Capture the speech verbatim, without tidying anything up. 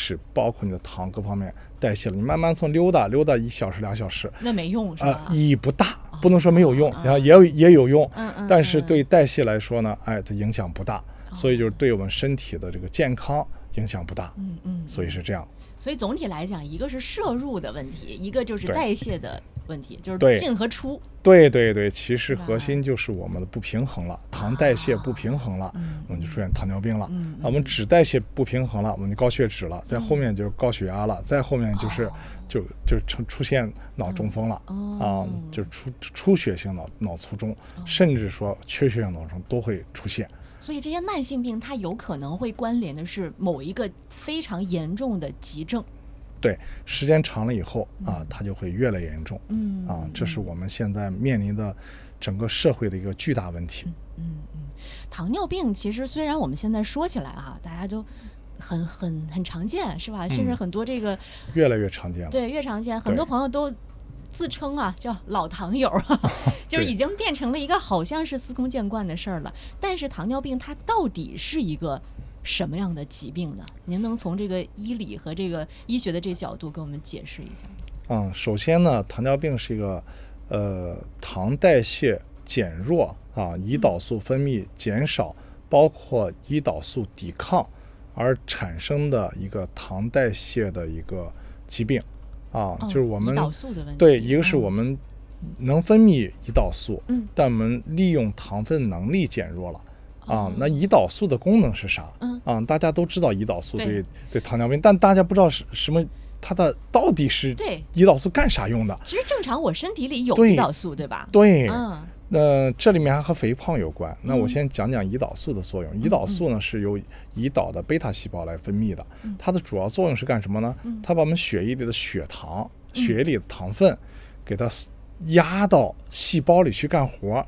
使包括你的糖各方面代谢了，你慢慢从溜达溜达一小时俩小时， 那没用是吧？ 呃、意义不大，不能说没有用，然后也有也有用， 嗯嗯， 但是对代谢来说呢，哎，它影响不大，所以就是对我们身体的这个健康影响不大， 嗯嗯， 所以是这样。 所以总体来讲，一个是摄入的问题，一个就是代谢的问题，就是进和出。 对对对，其实核心就是我们的不平衡了，糖代谢不平衡了， 啊、 我们就出现糖尿病了。 嗯嗯、 我们脂代谢不平衡了，我们就高血脂了，在后面就是高血压了，嗯、再后面就是、哦、就就出出现脑中风了， 嗯、 啊，就是出出血性脑脑卒中，哦、甚至说缺血性脑中都会出现。 所以这些慢性病它有可能会关联的是某一个非常严重的急症。 对，时间长了以后啊，它就会越来越严重。 嗯啊，这是我们现在面临的整个社会的一个巨大问题。 嗯嗯，糖尿病其实虽然我们现在说起来哈、啊，大家都很很很常见，是吧？甚至很多这个、 嗯、越来越常见了。 对，越常见，很多朋友都自称啊叫老糖友啊，就是已经变成了一个好像是司空见惯的事儿了。但是糖尿病它到底是一个什么样的疾病呢？您能从这个医理和这个医学的这个角度给我们解释一下吗？ 嗯，首先呢，糖尿病是一个呃糖代谢减弱啊，胰岛素分泌减少，嗯、包括胰岛素抵抗而产生的一个糖代谢的一个疾病啊， 哦、 就是我们胰岛素的问题。 对，一个是我们能分泌胰岛素， 嗯， 但我们利用糖分能力减弱了。啊，那胰岛素的功能是啥？ 嗯啊，大家都知道胰岛素对 对, 对糖尿病，但大家不知道是什么，它的到底是胰岛素干啥用的？ 其实正常我身体里有胰岛素，对, 对吧？ 对， 嗯， 那、呃、这里面还和肥胖有关。那我先讲讲胰岛素的作用。嗯、胰岛素呢是由胰岛的贝塔细胞来分泌的，嗯、它的主要作用是干什么呢？嗯、它把我们血液里的血糖、血液里的糖分给它压到细胞里去干活，